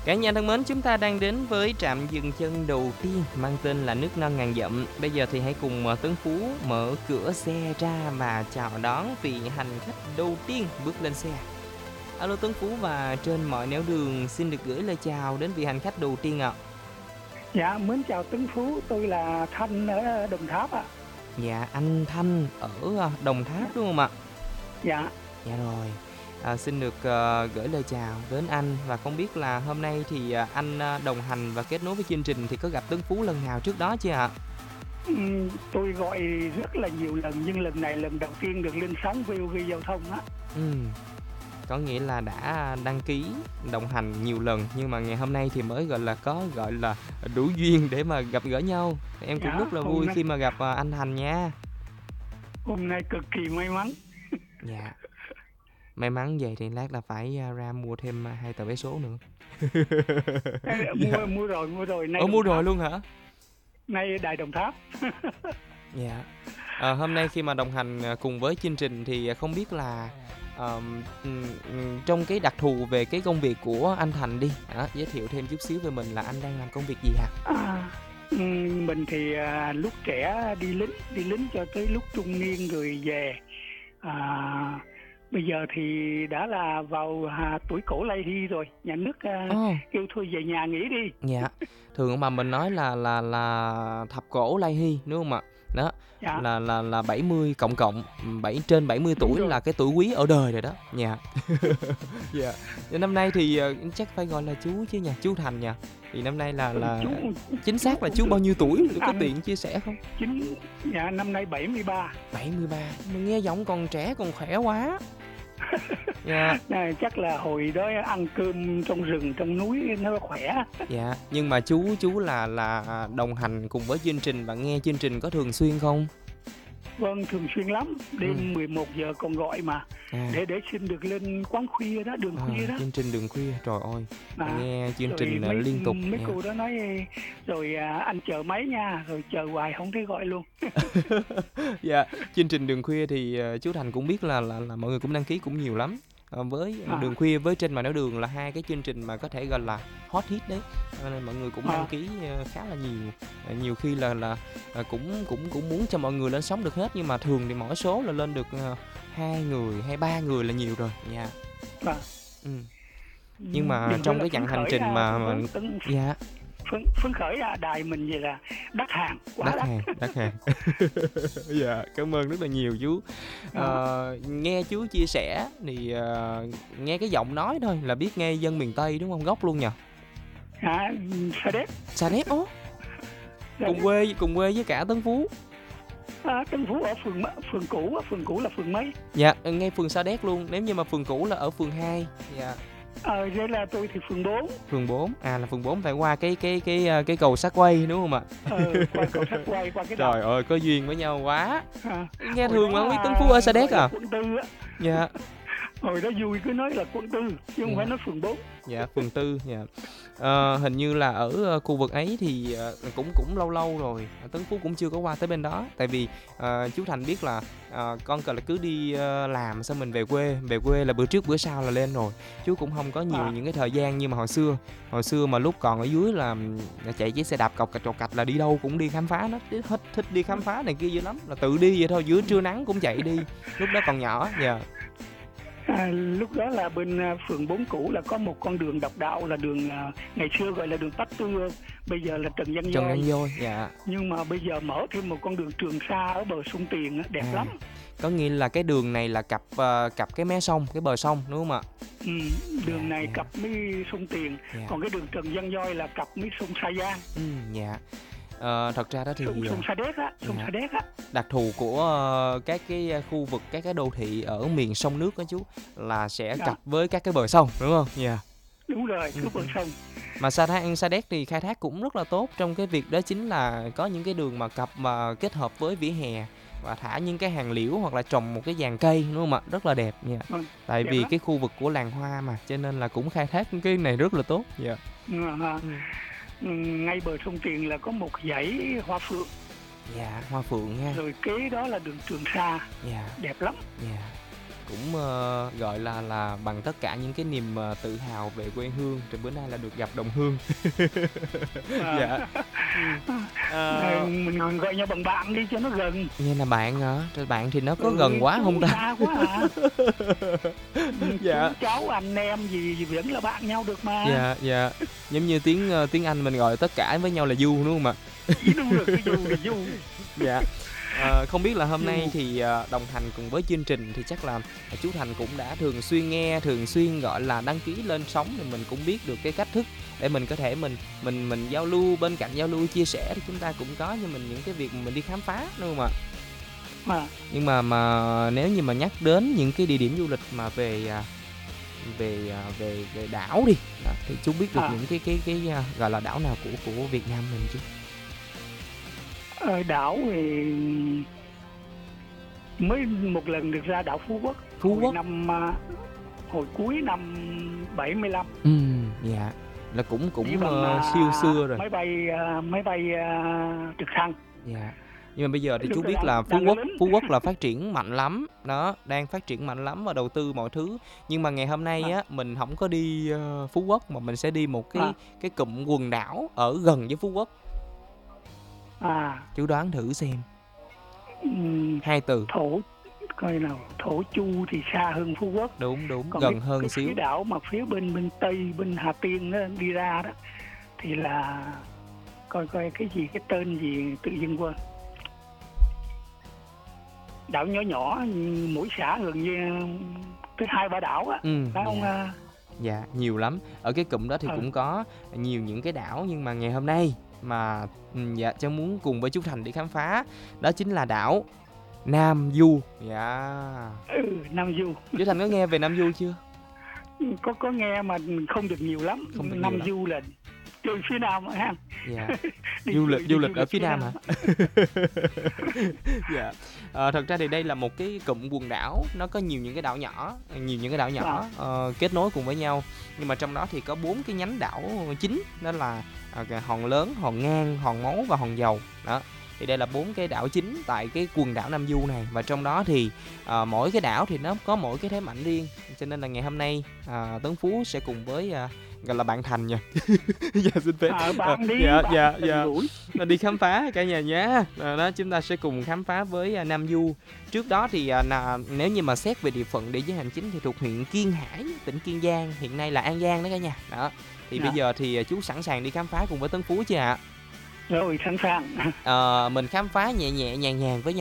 Cả nhà thân mến, chúng ta đang đến với trạm dừng chân đầu tiên mang tên là nước non ngàn dặm. Bây giờ thì hãy cùng Tấn Phú mở cửa xe ra và chào đón vị hành khách đầu tiên bước lên xe. Alo Tấn Phú, và trên mọi nẻo đường xin được gửi lời chào đến vị hành khách đầu tiên ạ. Dạ, mến chào Tấn Phú, tôi là Thanh ở Đồng Tháp ạ. Dạ, anh Thanh ở Đồng Tháp đúng không ạ? Dạ, Dạ rồi. Xin được gửi lời chào đến anh, và không biết là hôm nay thì anh đồng hành và kết nối với chương trình thì có gặp Tấn Phú lần nào trước đó chưa ạ? tôi gọi rất là nhiều lần nhưng lần này lần đầu tiên được lên sóng VOV Giao thông á. Có nghĩa là đã đăng ký đồng hành nhiều lần, nhưng mà ngày hôm nay thì mới gọi là đủ duyên để mà gặp gỡ nhau. Em cũng Dạ, rất là vui khi mà gặp anh Thành nha. hôm nay cực kỳ may mắn. Dạ. May mắn vậy thì lát là phải ra mua thêm 2 tờ vé số nữa. Dạ. Mua rồi nay. Mua rồi luôn hả? Nay Đài Đồng Tháp. Dạ. Hôm nay khi mà đồng hành cùng với chương trình thì không biết là trong cái đặc thù về cái công việc của anh Thành đi, giới thiệu thêm chút xíu về mình là anh đang làm công việc gì hả? Mình thì lúc trẻ đi lính cho tới lúc trung niên rồi về. Bây giờ thì đã là vào tuổi cổ lay hy rồi, nhà nước kêu thôi về nhà nghỉ đi. Dạ. Thường mà mình nói là thập cổ lay hy đúng không ạ? Đó. Dạ. Là 70 cộng trên 70 tuổi là cái tuổi quý ở đời rồi đó. Dạ. Dạ. Năm nay thì chắc phải gọi là chú chứ nha, chú Thành nha. Thì năm nay là chính xác là chú bao nhiêu tuổi, có tiện chia sẻ không? Dạ, năm nay 73. 73. Mình nghe giọng còn trẻ, còn khỏe quá. Dạ. Chắc là hồi đó ăn cơm trong rừng trong núi nó khỏe. Dạ, nhưng mà chú là đồng hành cùng với chương trình và nghe chương trình có thường xuyên không? Vâng, thường xuyên lắm. Đêm 11 giờ còn gọi mà. Để xin được lên quán khuya đó, đường khuya đó. Chương trình đường khuya, trời ơi. Nghe chương trình liên tục. Mấy cô đó nói rồi anh chờ máy nha, rồi chờ hoài không thấy gọi luôn. Dạ, chương trình đường khuya thì chú Thành cũng biết là mọi người cũng đăng ký cũng nhiều lắm. Với đường khuya với trên mọi nẻo đường là hai cái chương trình mà có thể gọi là hot hit đấy, nên mọi người cũng đăng ký khá là nhiều. Nhiều khi là cũng muốn cho mọi người lên sóng được hết, nhưng mà thường thì mỗi số là lên được 2 người hay 3 người là nhiều rồi. Dạ. Nhưng mà trong cái chặng hành trình mà dạ, phấn khởi đài mình vậy là đắt hàng. Dạ, cảm ơn rất là nhiều chú. Nghe chú chia sẻ thì nghe cái giọng nói thôi là biết nghe dân miền Tây đúng không, gốc luôn nhỉ? Sa Đéc ó. Cùng quê với cả Tấn Phú. Tấn Phú ở phường cũ là phường mấy? Dạ, ngay phường Sa Đéc luôn. Nếu như mà phường cũ là ở phường 2. Dạ. Vậy là tôi thì phường 4. Phường 4, là phường 4 phải qua cái cầu Sắt Quay đúng không ạ? Qua cầu Sắt Quay, qua cái trời ơi, có duyên với nhau quá. Nghe thường mà không biết Tấn Phú ở Sa Đéc à? Quận 4 á. Dạ. Hồi đó vui cứ nói là quận 4 chứ không phải nói phường 4. Dạ, phường 4. Dạ. Hình như là ở khu vực ấy thì cũng lâu rồi Tấn Phú cũng chưa có qua tới bên đó. Tại vì chú Thành biết là con là cứ đi làm xong mình về quê là bữa trước bữa sau là lên rồi. Chú cũng không có nhiều những cái thời gian như mà hồi xưa mà lúc còn ở dưới là chạy chiếc xe đạp cọc cạch là đi đâu cũng đi khám phá. Nó thích đi khám phá này kia dữ lắm, là tự đi vậy thôi, giữa trưa nắng cũng chạy đi, lúc đó còn nhỏ. Dạ. Lúc đó là bên phường 4 cũ là có một con đường độc đạo là đường ngày xưa gọi là đường Pasteur, bây giờ là Trần Văn Dôi. Dạ. Nhưng mà bây giờ mở thêm một con đường Trường Sa ở bờ sông Tiền đẹp lắm. Có nghĩa là cái đường này là cặp cái mé sông, cái bờ sông đúng không ạ? Đường này cặp với sông Tiền, còn cái đường Trần Văn Dôi là cặp với sông Sa Giang. Dạ. Thật ra đó thì sông Sa Đéc á. Đặc thù của các cái khu vực, các cái đô thị ở miền sông nước đó chú, là sẽ cặp với các cái bờ sông đúng không? Dạ. Đúng rồi, cứ bờ sông. Mà Sa Đéc thì khai thác cũng rất là tốt trong cái việc đó, chính là có những cái đường mà cặp mà kết hợp với vỉa hè và thả những cái hàng liễu hoặc là trồng một cái dàn cây đúng không ạ? Rất là đẹp nha. Tại vì cái khu vực của làng hoa mà, cho nên là cũng khai thác cái này rất là tốt. Dạ. Ngay bờ sông Tiền là có một dãy hoa phượng. Dạ, hoa phượng nha. Rồi kế đó là đường Trường Sa. Dạ. Đẹp lắm. Dạ. cũng, gọi là, bằng tất cả những cái niềm, tự hào về quê hương, rồi bữa nay là được gặp đồng hương. À. Dạ. Ừm, Ờ, ờ, mình gọi nhau bằng bạn đi cho nó gần. nghe là bạn hả? Rồi bạn thì nó có Ừ, gần quá hông chú ta? xa quá à. Dạ, Chú cháu anh em gì vẫn là bạn nhau được mà. dạ, dạ, giống như tiếng Anh mình gọi tất cả với nhau là "you", đúng hông ạ? Ý đúng rồi, cái du thì du. Dạ. Không biết là hôm nay Du. thì, đồng hành cùng với chương trình thì chắc là, chú Thành cũng đã thường xuyên nghe, thường xuyên, gọi là, đăng ký lên sóng thì mình cũng biết được cái cách thức để mình có thể mình giao lưu, bên cạnh giao lưu chia sẻ thì chúng ta cũng có cho mình những cái việc mà mình đi khám phá, đúng hông ạ? À, Nhưng mà nếu như mà nhắc đến những cái địa điểm du lịch mà về đảo đi, đó, thì chú biết được à, những cái, gọi là, đảo nào của Việt Nam mình chưa? ở đảo thì mới một lần được ra đảo Phú Quốc Phú Quốc. hồi cuối năm 75 Dạ, là cũng đi cũng, bằng siêu xưa rồi. máy bay trực thăng. Dạ. Nhưng mà bây giờ thì Lúc chú đó biết là đang ở lính. Phú Quốc là phát triển mạnh lắm, đó, đang phát triển mạnh lắm và đầu tư mọi thứ. Nhưng mà ngày hôm nay À, á, mình hổng có đi, Phú Quốc mà mình sẽ đi một cái à, cái cụm quần đảo ở gần với Phú Quốc, à, chú đoán thử xem, ừm, 2 từ. thổ coi nào, Thổ Chu thì xa hơn Phú Quốc. Đúng, đúng, Còn gần hơn cái phía xíu. đảo mà phía bên bên Tây, bên Hà Tiên đó, đi ra đó thì là coi coi cái gì, cái tên gì tự dưng quên. Đảo nhỏ nhỏ, mỗi xã gần như tới 2-3 đảo á, phải không? Dạ. Dạ, nhiều lắm. Ở cái cụm đó thì Ờ, cũng có nhiều những cái đảo nhưng mà ngày hôm nay mà, dạ, Trang muốn cùng với chú Thành đi khám phá đó chính là đảo Nam Du. Dạ. Nam Du. Chú Thành có nghe về Nam Du chưa? Có nghe mà không được nhiều lắm. Không được nhiều Nam lắm. Du là chơi phía Nam ha. Dạ. Đi Du lịch chơi du đi lịch du ở lịch phía phía Nam Nam. hả? Dạ. Thật ra thì đây là một cái cụm quần đảo, nó có nhiều những cái đảo À, nhỏ, kết nối cùng với nhau. Nhưng mà trong đó thì có 4 cái nhánh đảo chính, đó là, Hòn Lớn, Hòn Ngang, Hòn Máu và Hòn Dầu. Đó, thì đây là 4 cái đảo chính tại cái quần đảo Nam Du này. Và trong đó thì, mỗi cái đảo thì nó có mỗi cái thế mạnh riêng, cho nên là ngày hôm nay, Tấn Phú sẽ cùng với, gọi là, bạn Thành nha. Dạ, xin phép. bạn đi, Dạ, bạn dạ, gần dạ. gũi. Đi khám phá cả nhà nhé. Đó, chúng ta sẽ cùng khám phá với, Nam Du. Trước đó thì, nếu như mà xét về địa phận địa giới hành chính thì thuộc huyện Kiên Hải, tỉnh Kiên Giang, hiện nay là An Giang đó cả nhà. Đó, thì bây Dạ. giờ thì, chú sẵn sàng đi khám phá cùng với Tấn Phú chưa ạ? Rồi sẵn sàng. Mình khám phá nhẹ nhẹ, nhàng nhàng với nhau.